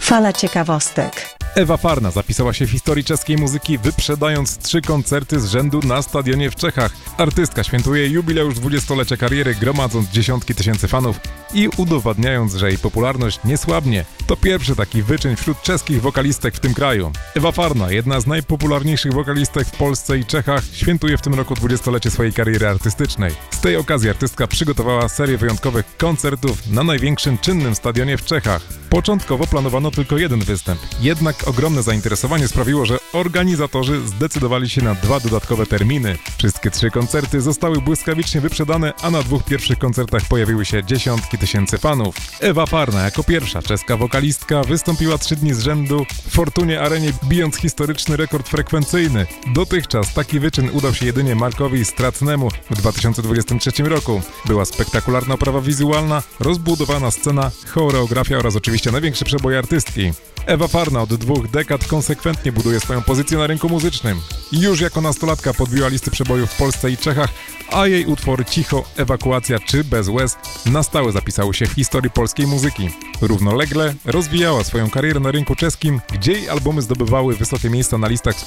Fala ciekawostek. Ewa Farna zapisała się w historii czeskiej muzyki, wyprzedając 3 koncerty z rzędu na stadionie w Czechach. Artystka świętuje jubileusz 20-lecia kariery, gromadząc dziesiątki tysięcy fanów i udowadniając, że jej popularność nie słabnie. To pierwszy taki wyczyn wśród czeskich wokalistek w tym kraju. Ewa Farna, jedna z najpopularniejszych wokalistek w Polsce i Czechach, świętuje w tym roku 20-lecie swojej kariery artystycznej. Z tej okazji artystka przygotowała serię wyjątkowych koncertów na największym czynnym stadionie w Czechach. Początkowo planowano tylko jeden występ, jednak ogromne zainteresowanie sprawiło, że organizatorzy zdecydowali się na 2 dodatkowe terminy. Wszystkie 3 koncerty zostały błyskawicznie wyprzedane, a na 2 pierwszych koncertach pojawiły się dziesiątki tysięcy fanów. Ewa Farna jako pierwsza czeska wokalistka wystąpiła 3 dni z rzędu w Fortunie Arenie, bijąc historyczny rekord frekwencyjny. Dotychczas taki wyczyn udał się jedynie Markowi Stracnemu w 2023 roku. Była spektakularna oprawa wizualna, rozbudowana scena, choreografia oraz oczywiście największy przebój artystki. Ewa Farna od 2 dekad konsekwentnie buduje swoją pozycję na rynku muzycznym. Już jako nastolatka podbiła listy przebojów w Polsce i Czechach, a jej utwory Cicho, Ewakuacja czy Bez łez na stałe zapisały się w historii polskiej muzyki. Równolegle rozwijała swoją karierę na rynku czeskim, gdzie jej albumy zdobywały wysokie miejsca na listach